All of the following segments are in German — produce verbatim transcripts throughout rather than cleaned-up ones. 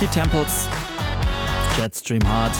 Die Temples, Jetstream Heart,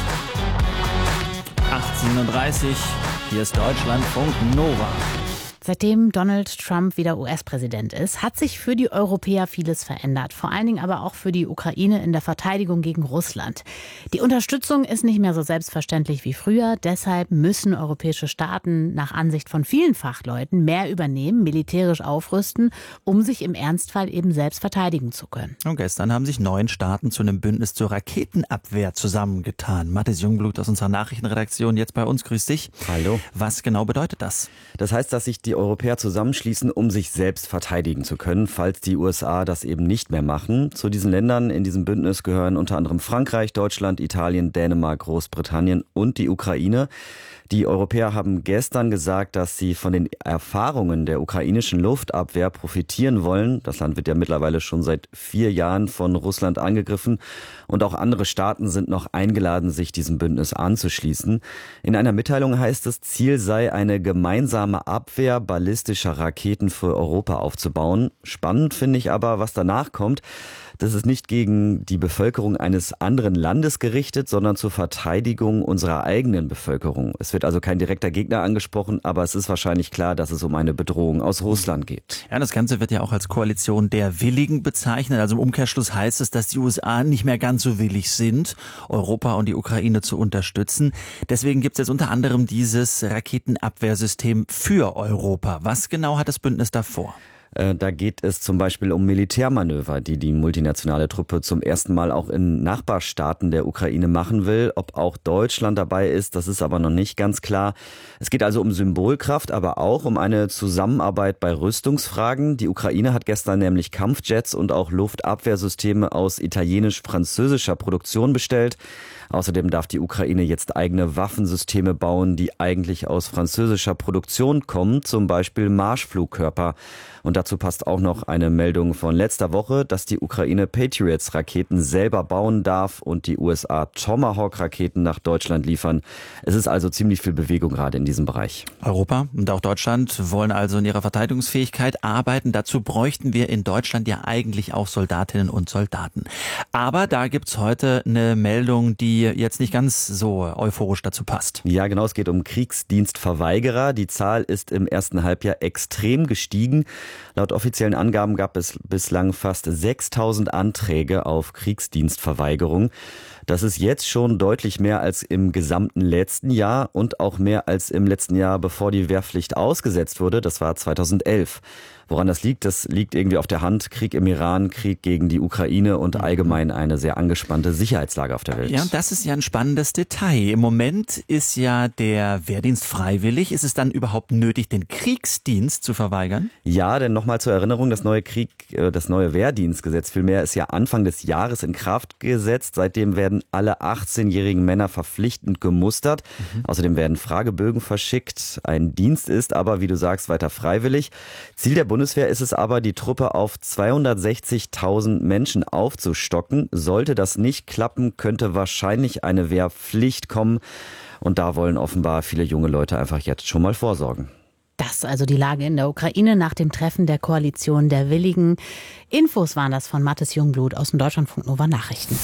acht siebenunddreißig, hier ist Deutschlandfunk Nova. Seitdem Donald Trump wieder U S-Präsident ist, hat sich für die Europäer vieles verändert. Vor allen Dingen aber auch für die Ukraine in der Verteidigung gegen Russland. Die Unterstützung ist nicht mehr so selbstverständlich wie früher. Deshalb müssen europäische Staaten nach Ansicht von vielen Fachleuten mehr übernehmen, militärisch aufrüsten, um sich im Ernstfall eben selbst verteidigen zu können. Und gestern haben sich neun Staaten zu einem Bündnis zur Raketenabwehr zusammengetan. Mathis Jungblut aus unserer Nachrichtenredaktion jetzt bei uns. Grüß dich. Hallo. Was genau bedeutet das? Das heißt, dass sich die Europäer zusammenschließen, um sich selbst verteidigen zu können, falls die U S A das eben nicht mehr machen. Zu diesen Ländern in diesem Bündnis gehören unter anderem Frankreich, Deutschland, Italien, Dänemark, Großbritannien und die Ukraine. Die Europäer haben gestern gesagt, dass sie von den Erfahrungen der ukrainischen Luftabwehr profitieren wollen. Das Land wird ja mittlerweile schon seit vier Jahren von Russland angegriffen. Und auch andere Staaten sind noch eingeladen, sich diesem Bündnis anzuschließen. In einer Mitteilung heißt es, Ziel sei, eine gemeinsame Abwehr ballistischer Raketen für Europa aufzubauen. Spannend finde ich aber, was danach kommt. Das ist nicht gegen die Bevölkerung eines anderen Landes gerichtet, sondern zur Verteidigung unserer eigenen Bevölkerung. Es wird also kein direkter Gegner angesprochen, aber es ist wahrscheinlich klar, dass es um eine Bedrohung aus Russland geht. Ja, das Ganze wird ja auch als Koalition der Willigen bezeichnet. Also im Umkehrschluss heißt es, dass die U S A nicht mehr ganz so willig sind, Europa und die Ukraine zu unterstützen. Deswegen gibt es jetzt unter anderem dieses Raketenabwehrsystem für Europa. Was genau hat das Bündnis davor? Da geht es zum Beispiel um Militärmanöver, die die multinationale Truppe zum ersten Mal auch in Nachbarstaaten der Ukraine machen will. Ob auch Deutschland dabei ist, das ist aber noch nicht ganz klar. Es geht also um Symbolkraft, aber auch um eine Zusammenarbeit bei Rüstungsfragen. Die Ukraine hat gestern nämlich Kampfjets und auch Luftabwehrsysteme aus italienisch-französischer Produktion bestellt. Außerdem darf die Ukraine jetzt eigene Waffensysteme bauen, die eigentlich aus französischer Produktion kommen, zum Beispiel Marschflugkörper. Und dazu passt auch noch eine Meldung von letzter Woche, dass die Ukraine Patriots-Raketen selber bauen darf und die U S A Tomahawk-Raketen nach Deutschland liefern. Es ist also ziemlich viel Bewegung gerade in diesem Bereich. Europa und auch Deutschland wollen also in ihrer Verteidigungsfähigkeit arbeiten. Dazu bräuchten wir in Deutschland ja eigentlich auch Soldatinnen und Soldaten. Aber da gibt's heute eine Meldung, die jetzt nicht ganz so euphorisch dazu passt. Ja, genau, es geht um Kriegsdienstverweigerer. Die Zahl ist im ersten Halbjahr extrem gestiegen. Laut offiziellen Angaben gab es bislang fast sechstausend Anträge auf Kriegsdienstverweigerung. Das ist jetzt schon deutlich mehr als im gesamten letzten Jahr und auch mehr als im letzten Jahr, bevor die Wehrpflicht ausgesetzt wurde. Das war zweitausendelf. Woran das liegt, das liegt irgendwie auf der Hand. Krieg im Iran, Krieg gegen die Ukraine und allgemein eine sehr angespannte Sicherheitslage auf der Welt. Ja, und das ist ja ein spannendes Detail. Im Moment ist ja der Wehrdienst freiwillig. Ist es dann überhaupt nötig, den Kriegsdienst zu verweigern? Ja, denn nochmal zur Erinnerung, das neue Krieg, das neue Wehrdienstgesetz vielmehr ist ja Anfang des Jahres in Kraft gesetzt. Seitdem werden alle achtzehnjährigen Männer verpflichtend gemustert. Mhm. Außerdem werden Fragebögen verschickt. Ein Dienst ist aber, wie du sagst, weiter freiwillig. Ziel der Bundeswehr ist es aber, die Truppe auf zweihundertsechzigtausend Menschen aufzustocken. Sollte das nicht klappen, könnte wahrscheinlich eine Wehrpflicht kommen. Und da wollen offenbar viele junge Leute einfach jetzt schon mal vorsorgen. Das ist also die Lage in der Ukraine nach dem Treffen der Koalition der Willigen. Infos waren das von Mathis Jungblut aus den Deutschlandfunk Nova Nachrichten.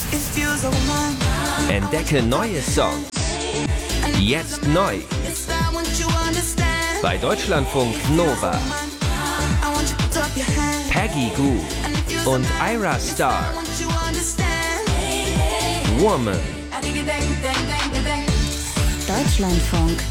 Entdecke neue Songs. Jetzt neu. Bei Deutschlandfunk Nova. Peggy Gou und Ira Star. Woman. Deutschlandfunk